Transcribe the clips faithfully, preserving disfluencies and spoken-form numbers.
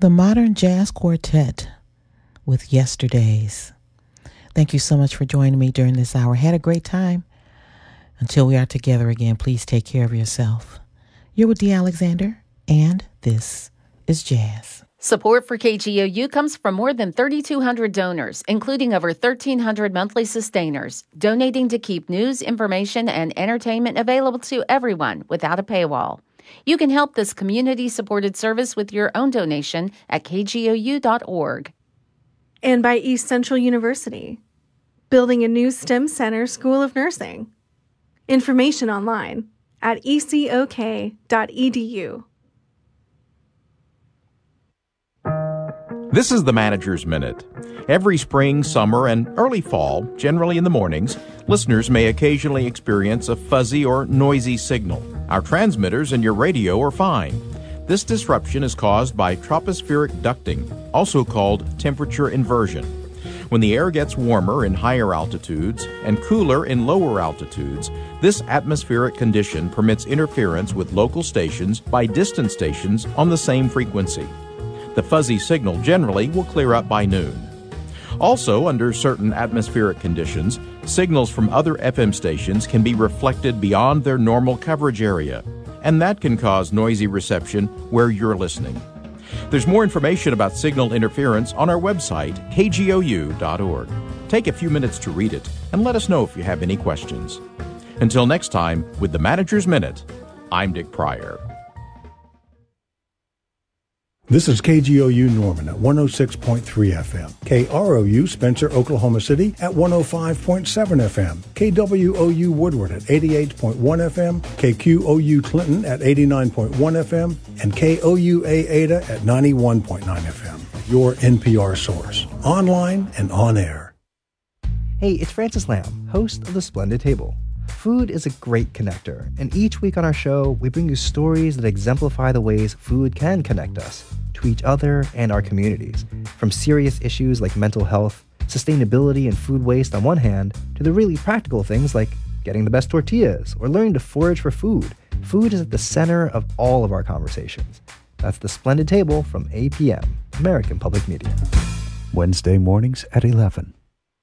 The Modern Jazz Quartet with Yesterdays. Thank you so much for joining me during this hour. Had a great time. Until we are together again, please take care of yourself. You're with Dee Alexander, and this is Jazz. Support for K G O U comes from more than thirty-two hundred donors, including over thirteen hundred monthly sustainers, donating to keep news, information, and entertainment available to everyone without a paywall. You can help this community-supported service with your own donation at k g o u dot org. And by East Central University, building a new STEM Center School of Nursing. Information online at e c o k dot e d u. This is the Manager's Minute. Every spring, summer, and early fall, generally in the mornings, listeners may occasionally experience a fuzzy or noisy signal. Our transmitters and your radio are fine. This disruption is caused by tropospheric ducting, also called temperature inversion. When the air gets warmer in higher altitudes and cooler in lower altitudes, this atmospheric condition permits interference with local stations by distant stations on the same frequency. The fuzzy signal generally will clear up by noon. Also, under certain atmospheric conditions, signals from other F M stations can be reflected beyond their normal coverage area, and that can cause noisy reception where you're listening. There's more information about signal interference on our website, k g o u dot org. Take a few minutes to read it and let us know if you have any questions. Until next time, with the Manager's Minute, I'm Dick Pryor. This is K G O U Norman at one oh six point three F M, K R O U Spencer, Oklahoma City at one oh five point seven F M, K W O U Woodward at eighty-eight point one F M, K Q O U Clinton at eighty-nine point one F M, and K O U A Ada at ninety-one point nine F M. Your N P R source, online and on air. Hey, it's Francis Lamb, host of The Splendid Table. Food is a great connector, and each week on our show, we bring you stories that exemplify the ways food can connect us to each other and our communities, from serious issues like mental health, sustainability, and food waste on one hand, to the really practical things like getting the best tortillas or learning to forage for food. Food is at the center of all of our conversations. That's The Splendid Table from A P M, American Public Media. Wednesday mornings at eleven.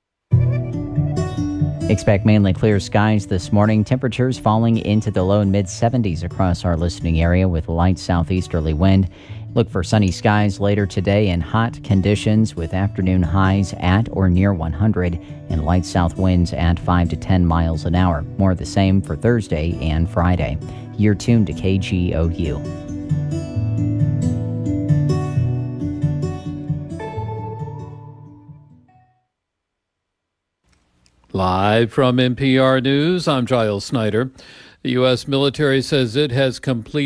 Expect mainly clear skies this morning. Temperatures falling into the low and mid seventies across our listening area with light southeasterly wind. Look for sunny skies later today and hot conditions with afternoon highs at or near one hundred and light south winds at five to ten miles an hour. More of the same for Thursday and Friday. You're tuned to K G O U. Live from N P R News, I'm Giles Snyder. The U S military says it has completed